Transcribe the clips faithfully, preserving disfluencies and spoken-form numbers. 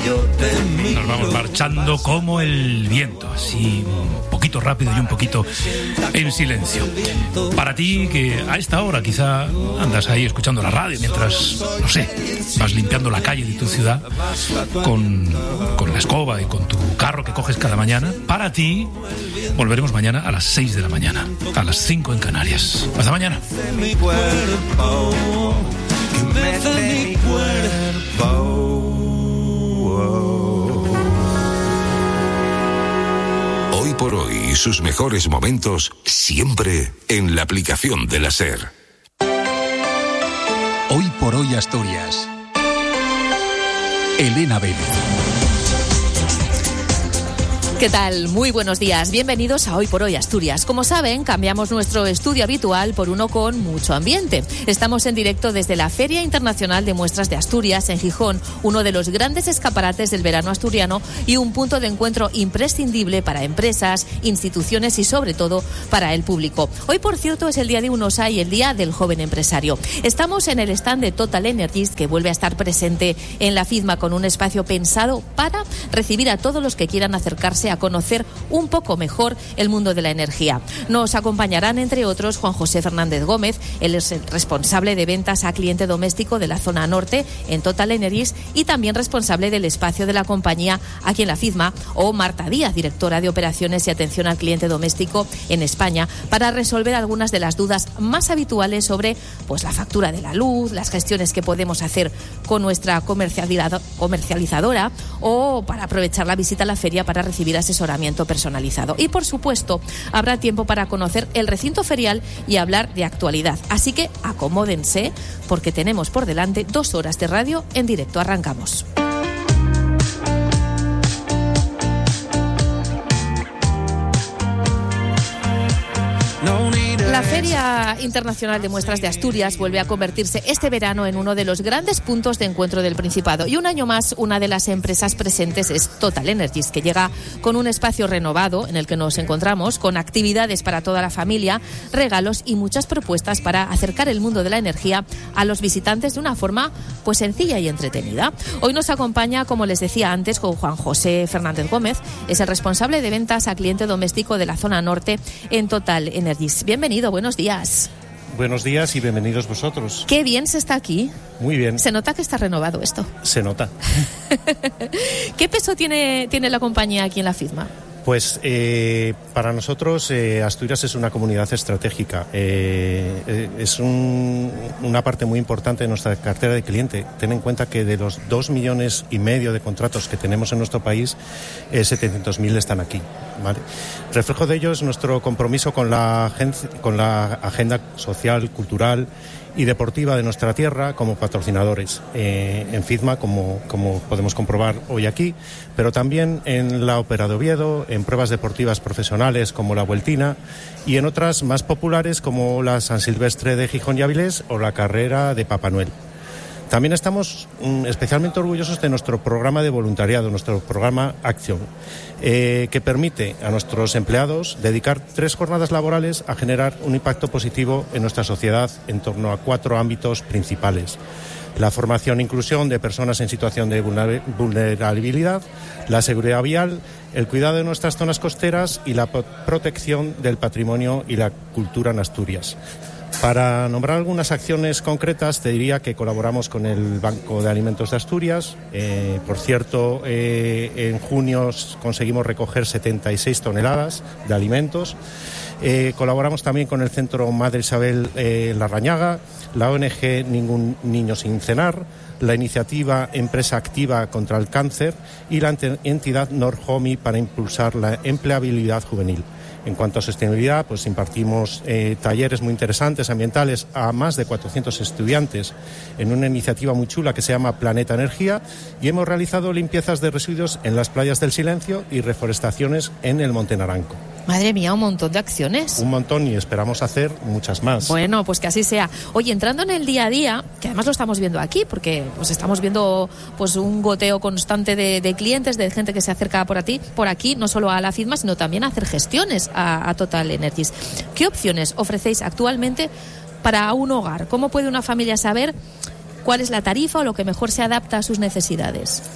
Nos vamos marchando como el viento, así un poquito rápido y un poquito en silencio. Para ti que a esta hora quizá andas ahí escuchando la radio mientras, no sé, vas limpiando la calle de tu ciudad con, con la escoba y con tu carro que coges cada mañana, para ti volveremos mañana a las seis de la mañana, a las cinco en Canarias. Hasta mañana. Hoy por hoy y sus mejores momentos siempre en la aplicación de la SER. Hoy por hoy Asturias. Elena Vélez. ¿Qué tal? Muy buenos días. Bienvenidos a Hoy por Hoy Asturias. Como saben, cambiamos nuestro estudio habitual por uno con mucho ambiente. Estamos en directo desde la Feria Internacional de Muestras de Asturias en Gijón, uno de los grandes escaparates del verano asturiano y un punto de encuentro imprescindible para empresas, instituciones y sobre todo para el público. Hoy, por cierto, es el día de UNOSA y el día del joven empresario. Estamos en el stand de Total Energies, que vuelve a estar presente en la FIDMA con un espacio pensado para recibir a todos los que quieran acercarse a conocer un poco mejor el mundo de la energía. Nos acompañarán, entre otros, Juan José Fernández Gómez, él es el responsable de ventas a cliente doméstico de la zona norte en Total Energies y también responsable del espacio de la compañía aquí en la FIDMA, o Marta Díaz, directora de operaciones y atención al cliente doméstico en España, para resolver algunas de las dudas más habituales sobre pues, la factura de la luz, las gestiones que podemos hacer con nuestra comercializadora o para aprovechar la visita a la feria para recibir asesoramiento personalizado. Y por supuesto, habrá tiempo para conocer el recinto ferial y hablar de actualidad. Así que acomódense porque tenemos por delante dos horas de radio en directo. Arrancamos. La Feria Internacional de Muestras de Asturias vuelve a convertirse este verano en uno de los grandes puntos de encuentro del Principado. Y un año más, una de las empresas presentes es Total Energies, que llega con un espacio renovado en el que nos encontramos, con actividades para toda la familia, regalos y muchas propuestas para acercar el mundo de la energía a los visitantes de una forma pues sencilla y entretenida. Hoy nos acompaña, como les decía antes, con Juan José Fernández Gómez, es el responsable de ventas a cliente doméstico de la zona norte en Total Energies. Bienvenido. Buenos días. Buenos días y bienvenidos vosotros. Qué bien se está aquí. Muy bien. Se nota que está renovado esto. Se nota. ¿Qué peso tiene, tiene la compañía aquí en la FIDMA? Pues eh, para nosotros eh, Asturias es una comunidad estratégica, eh, eh, es un, una parte muy importante de nuestra cartera de cliente. Ten en cuenta que de los dos millones y medio de contratos que tenemos en nuestro país, eh, setecientos mil están aquí, ¿vale? Reflejo de ello es nuestro compromiso con la, con la agenda social, cultural y deportiva de nuestra tierra como patrocinadores eh, en FIDMA, como, como podemos comprobar hoy aquí, pero también en la Ópera de Oviedo, en pruebas deportivas profesionales como la Vueltina y en otras más populares como la San Silvestre de Gijón y Avilés o la carrera de Papá Noel. También estamos mm, especialmente orgullosos de nuestro programa de voluntariado, nuestro programa Acción, eh, que permite a nuestros empleados dedicar tres jornadas laborales a generar un impacto positivo en nuestra sociedad en torno a cuatro ámbitos principales: la formación e inclusión de personas en situación de vulnerabilidad, la seguridad vial, el cuidado de nuestras zonas costeras y la protección del patrimonio y la cultura en Asturias. Para nombrar algunas acciones concretas, te diría que colaboramos con el Banco de Alimentos de Asturias. Eh, por cierto, eh, en junio conseguimos recoger setenta y seis toneladas de alimentos. Eh, colaboramos también con el Centro Madre Isabel eh, Larrañaga, la O N G Ningún Niño Sin Cenar, la iniciativa Empresa Activa contra el Cáncer y la entidad Norhomi para impulsar la empleabilidad juvenil. En cuanto a sostenibilidad, pues impartimos eh, talleres muy interesantes ambientales a más de cuatrocientos estudiantes en una iniciativa muy chula que se llama Planeta Energía, y hemos realizado limpiezas de residuos en las playas del Silencio y reforestaciones en el Monte Naranco. Madre mía, un montón de acciones. Un montón, y esperamos hacer muchas más. Bueno, pues que así sea. Oye, entrando en el día a día, que además lo estamos viendo aquí, porque pues estamos viendo pues un goteo constante de, de clientes, de gente que se acerca por aquí, por aquí, no solo a la FIDMA, sino también a hacer gestiones a, a Total Energies. ¿Qué opciones ofrecéis actualmente para un hogar? ¿Cómo puede una familia saber cuál es la tarifa o lo que mejor se adapta a sus necesidades?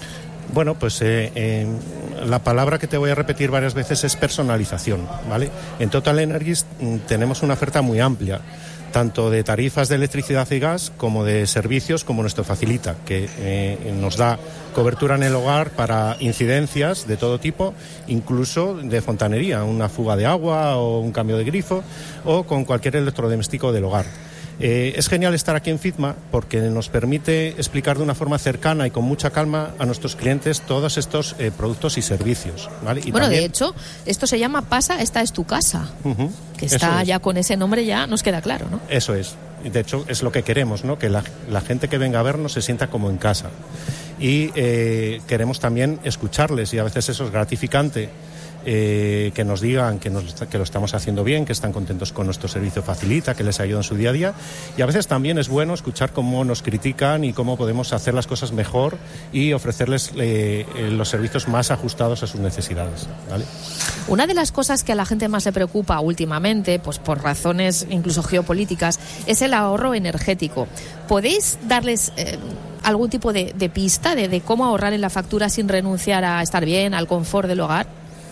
Bueno, pues eh, eh, la palabra que te voy a repetir varias veces es personalización, ¿vale? En Total Energies mm, tenemos una oferta muy amplia, tanto de tarifas de electricidad y gas como de servicios como nuestro Facilita, que eh, nos da cobertura en el hogar para incidencias de todo tipo, incluso de fontanería, una fuga de agua o un cambio de grifo o con cualquier electrodoméstico del hogar. Eh, es genial estar aquí en FITMA porque nos permite explicar de una forma cercana y con mucha calma a nuestros clientes todos estos eh, productos y servicios, ¿vale? Y bueno, también... de hecho, esto se llama Pasa, esta es tu casa. Uh-huh. Que está es. ya con ese nombre, ya nos queda claro, ¿no? Eso es. De hecho, es lo que queremos, ¿no? Que la, la gente que venga a vernos se sienta como en casa. Y eh, queremos también escucharles, y a veces eso es gratificante. Eh, que nos digan que, nos, que lo estamos haciendo bien, que están contentos con nuestro servicio Facilita, que les ayuda en su día a día, y a veces también es bueno escuchar cómo nos critican y cómo podemos hacer las cosas mejor y ofrecerles eh, los servicios más ajustados a sus necesidades, ¿vale? Una de las cosas que a la gente más le preocupa últimamente, pues por razones incluso geopolíticas, es el ahorro energético. ¿Podéis darles eh, algún tipo de, de pista de, de cómo ahorrar en la factura sin renunciar a estar bien, al confort del hogar?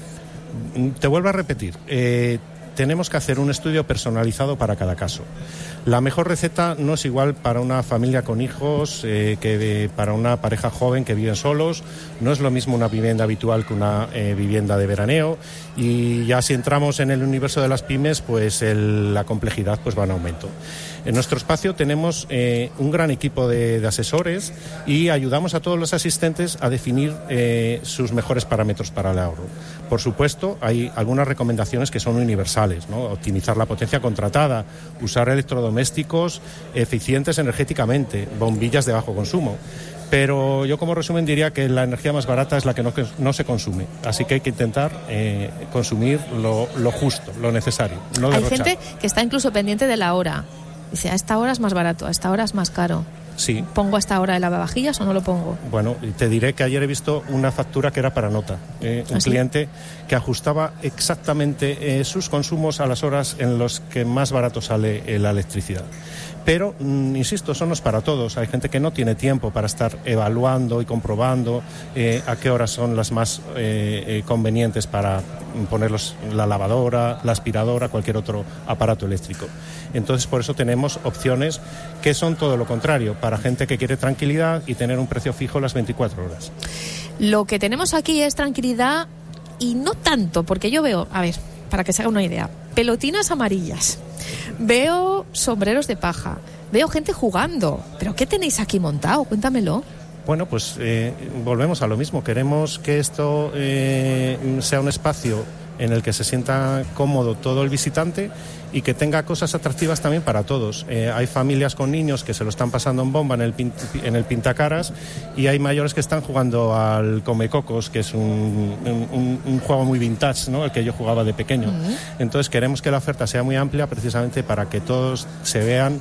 Te vuelvo a repetir, eh, tenemos que hacer un estudio personalizado para cada caso. La mejor receta no es igual para una familia con hijos eh, que de, para una pareja joven que viven solos, no es lo mismo una vivienda habitual que una eh, vivienda de veraneo, y ya si entramos en el universo de las pymes, pues el, la complejidad pues va en aumento. En nuestro espacio tenemos eh, un gran equipo de, de asesores y ayudamos a todos los asistentes a definir eh, sus mejores parámetros para el ahorro. Por supuesto, hay algunas recomendaciones que son universales, ¿no? Optimizar la potencia contratada, usar electrodomésticos eficientes energéticamente, bombillas de bajo consumo. Pero yo como resumen diría que la energía más barata es la que no, que no se consume. Así que hay que intentar eh, consumir lo, lo justo, lo necesario. No hay derrochar. gente que está incluso pendiente de la hora. Dice, a esta hora es más barato, a esta hora es más caro. Sí. ¿Pongo a esta hora el lavavajillas o no lo pongo? Bueno, te diré que ayer he visto una factura que era para nota. Eh, un ¿Ah, sí? cliente que ajustaba exactamente eh, sus consumos a las horas en las que más barato sale eh, la electricidad. Pero, mm, insisto, eso no es para todos. Hay gente que no tiene tiempo para estar evaluando y comprobando eh, a qué horas son las más eh, eh, convenientes para ponerlos la lavadora, la aspiradora, cualquier otro aparato eléctrico. Entonces, por eso tenemos opciones que son todo lo contrario, para gente que quiere tranquilidad y tener un precio fijo las veinticuatro horas. Lo que tenemos aquí es tranquilidad y no tanto, porque yo veo, a ver, para que se haga una idea, pelotinas amarillas, veo sombreros de paja, veo gente jugando. ¿Pero qué tenéis aquí montado? Cuéntamelo. Bueno, pues eh, volvemos a lo mismo. Queremos que esto eh, sea un espacio en el que se sienta cómodo todo el visitante y que tenga cosas atractivas también para todos. Eh, hay familias con niños que se lo están pasando en bomba en el, pin, en el pintacaras, y hay mayores que están jugando al comecocos, que es un, un, un juego muy vintage, ¿no? El que yo jugaba de pequeño. Uh-huh. Entonces queremos que la oferta sea muy amplia precisamente para que todos se vean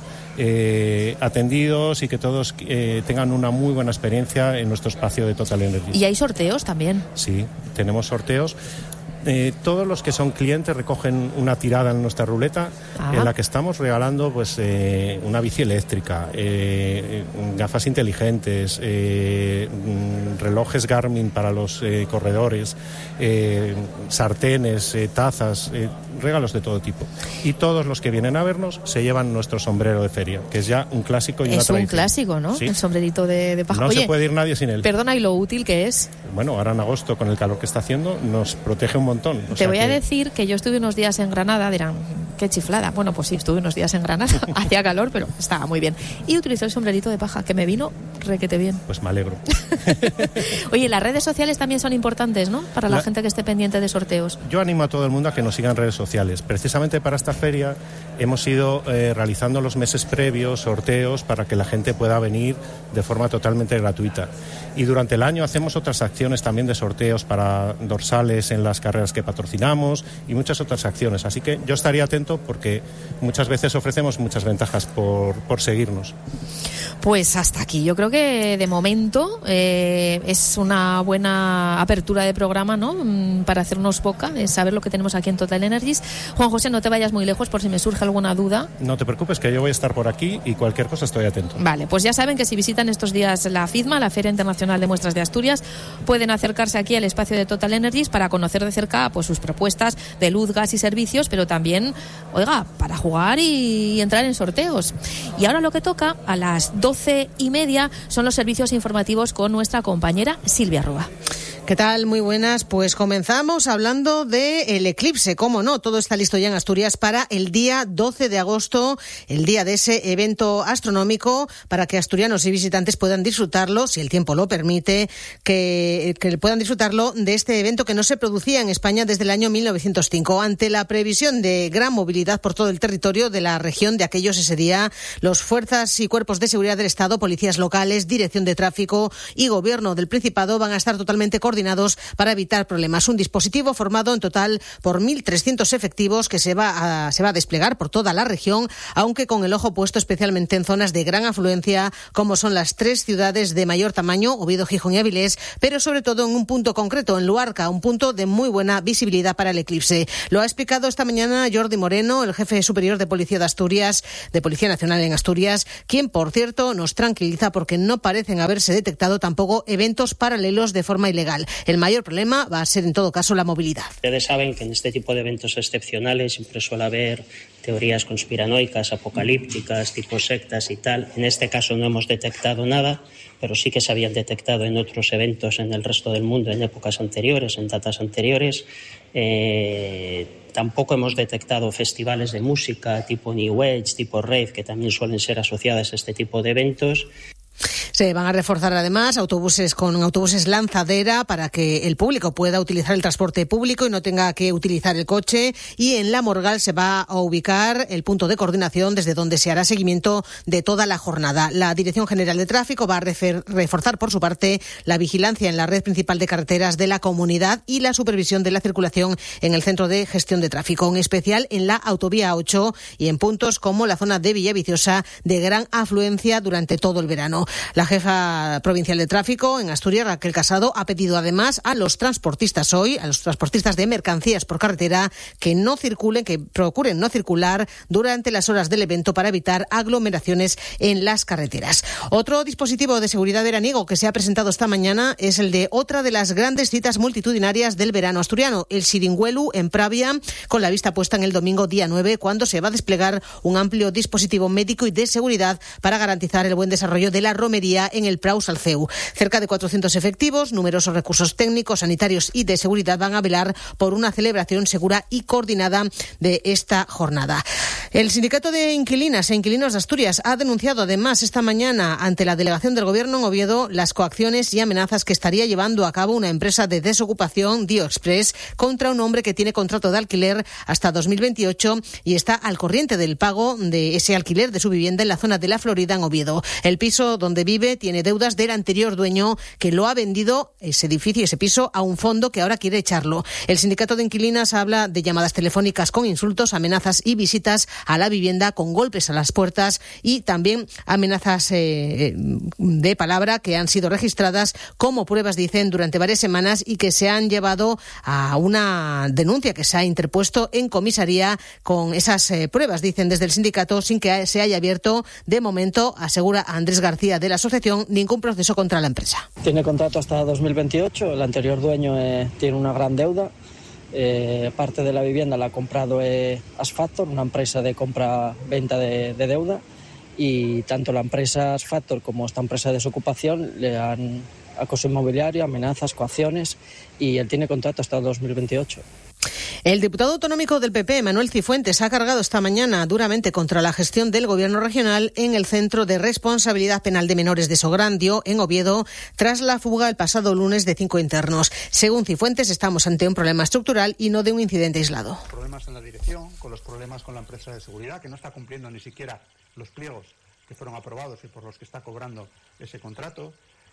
eh, atendidos y que todos eh, tengan una muy buena experiencia en nuestro espacio de Total Energy. ¿Y hay sorteos también? Sí, tenemos sorteos. Eh, todos los que son clientes recogen una tirada en nuestra ruleta, ah. en la que estamos regalando pues eh, una bici eléctrica, eh, gafas inteligentes, eh, relojes Garmin para los eh, corredores, eh, sartenes, eh, tazas, eh, regalos de todo tipo. Y todos los que vienen a vernos se llevan nuestro sombrero de feria, que es ya un clásico y una tradición. Es un clásico, ¿no? ¿Sí? El sombrerito de, de paja. No Oye, se puede ir nadie sin él. Perdona, ¿y lo útil que es? Bueno, ahora en agosto, con el calor que está haciendo, nos protege un montón. O Te sea voy que... a decir que yo estuve unos días en Granada, dirán, qué chiflada. Bueno, pues sí, estuve unos días en Granada, hacía calor, pero estaba muy bien. Y utilicé el sombrerito de paja, que me vino requete bien. Pues me alegro. Oye, las redes sociales también son importantes, ¿no? Para la, la gente que esté pendiente de sorteos. Yo animo a todo el mundo a que nos siga en redes sociales. Precisamente para esta feria hemos ido eh, realizando los meses previos sorteos para que la gente pueda venir de forma totalmente gratuita. Y durante el año hacemos otras acciones también de sorteos para dorsales en las carreras que patrocinamos y muchas otras acciones. Así que yo estaría atento porque muchas veces ofrecemos muchas ventajas por, por seguirnos. Pues hasta aquí. Yo creo creo que de momento eh, es una buena apertura de programa, ¿no? Para hacernos boca, de saber lo que tenemos aquí en Total Energies. Juan José, no te vayas muy lejos por si me surge alguna duda. No te preocupes, que yo voy a estar por aquí y cualquier cosa estoy atento. Vale, pues ya saben que si visitan estos días la FIDMA, la Feria Internacional de Muestras de Asturias, pueden acercarse aquí al espacio de Total Energies para conocer de cerca pues sus propuestas de luz, gas y servicios, pero también, oiga, para jugar y entrar en sorteos. Y ahora lo que toca, a las doce y media, son los servicios informativos con nuestra compañera Silvia Rúa. ¿Qué tal? Muy buenas. Pues comenzamos hablando del eclipse. Cómo no, todo está listo ya en Asturias para el día doce de agosto, el día de ese evento astronómico, para que asturianos y visitantes puedan disfrutarlo, si el tiempo lo permite, que, que puedan disfrutarlo de este evento que no se producía en España desde el año mil novecientos cinco. Ante la previsión de gran movilidad por todo el territorio de la región de aquellos ese día, los fuerzas y cuerpos de seguridad del Estado, policías locales, dirección de tráfico y gobierno del Principado van a estar totalmente coordinados para evitar problemas. Un dispositivo formado en total por mil trescientos efectivos que se va a, se va a desplegar por toda la región, aunque con el ojo puesto especialmente en zonas de gran afluencia, como son las tres ciudades de mayor tamaño, Oviedo, Gijón y Avilés, pero sobre todo en un punto concreto, en Luarca, un punto de muy buena visibilidad para el eclipse. Lo ha explicado esta mañana Jordi Moreno, el jefe superior de Policía de Asturias, de Policía Nacional en Asturias, quien, por cierto, nos tranquiliza porque no parecen haberse detectado tampoco eventos paralelos de forma ilegal. El mayor problema va a ser, en todo caso, la movilidad. Ustedes saben que en este tipo de eventos excepcionales siempre suele haber teorías conspiranoicas, apocalípticas, tipo sectas y tal. En este caso no hemos detectado nada, pero sí que se habían detectado en otros eventos en el resto del mundo, en épocas anteriores, en datas anteriores. Eh, tampoco hemos detectado festivales de música tipo New Age, tipo rave, que también suelen ser asociadas a este tipo de eventos. Se van a reforzar además autobuses con autobuses lanzadera para que el público pueda utilizar el transporte público y no tenga que utilizar el coche. Y en La Morgal se va a ubicar el punto de coordinación desde donde se hará seguimiento de toda la jornada. La Dirección General de Tráfico va a refer- reforzar por su parte la vigilancia en la red principal de carreteras de la comunidad y la supervisión de la circulación en el Centro de Gestión de Tráfico, en especial en la Autovía ocho y en puntos como la zona de Villaviciosa, de gran afluencia durante todo el verano. La jefa provincial de tráfico en Asturias, Raquel Casado, ha pedido además a los transportistas hoy, a los transportistas de mercancías por carretera, que no circulen, que procuren no circular durante las horas del evento para evitar aglomeraciones en las carreteras. Otro dispositivo de seguridad veraniego que se ha presentado esta mañana es el de otra de las grandes citas multitudinarias del verano asturiano, el Siringuelu en Pravia, con la vista puesta en el domingo día nueve, cuando se va a desplegar un amplio dispositivo médico y de seguridad para garantizar el buen desarrollo de la romería en el Prau Salceu. Cerca de cuatrocientos efectivos, numerosos recursos técnicos, sanitarios y de seguridad van a velar por una celebración segura y coordinada de esta jornada. El Sindicato de Inquilinas e Inquilinos de Asturias ha denunciado además esta mañana ante la delegación del Gobierno en Oviedo las coacciones y amenazas que estaría llevando a cabo una empresa de desocupación, Dio Express, contra un hombre que tiene contrato de alquiler hasta dos mil veintiocho y está al corriente del pago de ese alquiler de su vivienda en la zona de la Florida, en Oviedo. El piso donde vive tiene deudas del anterior dueño, que lo ha vendido, ese edificio, ese piso, a un fondo que ahora quiere echarlo. El Sindicato de Inquilinas habla de llamadas telefónicas con insultos, amenazas y visitas a la vivienda con golpes a las puertas y también amenazas eh, de palabra que han sido registradas como pruebas, dicen, durante varias semanas y que se han llevado a una denuncia que se ha interpuesto en comisaría con esas eh, pruebas, dicen desde el sindicato, sin que se haya abierto de momento, asegura Andrés García de la asociación, ningún proceso contra la empresa. Tiene contrato hasta dos mil veintiocho, el anterior dueño eh, tiene una gran deuda. Eh, parte de la vivienda la ha comprado eh, Asfactor, una empresa de compra-venta de, de deuda, y tanto la empresa Asfactor como esta empresa de desocupación le han acoso inmobiliario, amenazas, coacciones, y él tiene contrato hasta dos mil veintiocho. El diputado autonómico del P P, Manuel Cifuentes, ha cargado esta mañana duramente contra la gestión del Gobierno regional en el Centro de Responsabilidad Penal de Menores de Sograndio, en Oviedo, tras la fuga el pasado lunes de cinco internos. Según Cifuentes, estamos ante un problema estructural y no de un incidente aislado. Problemas en la dirección, con los problemas con la empresa de seguridad, que no está cumpliendo ni siquiera los pliegos que fueron aprobados y por los que está cobrando ese contrato.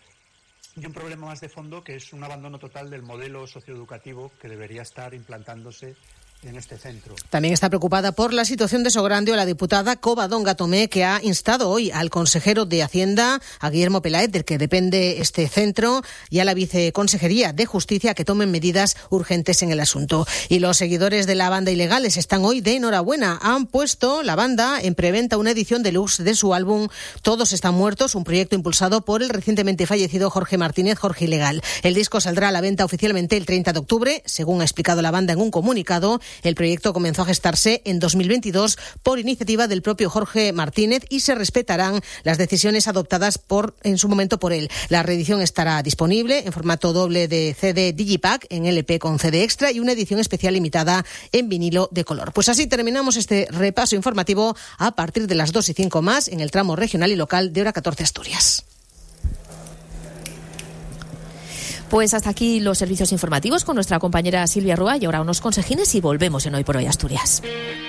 Y un problema más de fondo, que es un abandono total del modelo socioeducativo que debería estar implantándose en este centro. También está preocupada por la situación de Sograndio la diputada Covadonga Tomé, que ha instado hoy al consejero de Hacienda, a Guillermo Peláez, del que depende este centro, y a la viceconsejería de Justicia que tomen medidas urgentes en el asunto. Y los seguidores de la banda Ilegales están hoy de enhorabuena. Han puesto la banda en preventa una edición deluxe de su álbum Todos están muertos, un proyecto impulsado por el recientemente fallecido Jorge Martínez, Jorge Ilegal. El disco saldrá a la venta oficialmente el treinta de octubre, según ha explicado la banda en un comunicado. El proyecto comenzó a gestarse en dos mil veintidós por iniciativa del propio Jorge Martínez y se respetarán las decisiones adoptadas por en su momento por él. La reedición estará disponible en formato doble de C D Digipack, en L P con C D extra y una edición especial limitada en vinilo de color. Pues así terminamos este repaso informativo a partir de las dos y cinco más en el tramo regional y local de Hora catorce Asturias. Pues hasta aquí los servicios informativos con nuestra compañera Silvia Rúa y ahora unos consejines y volvemos en Hoy por Hoy Asturias.